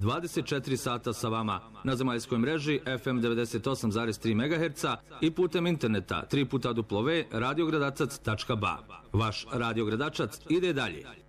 24 sata sa vama na zemaljskoj mreži FM 98,3 MHz i putem interneta www.radiogradacac.ba. Vaš Radio Gradačac ide dalje.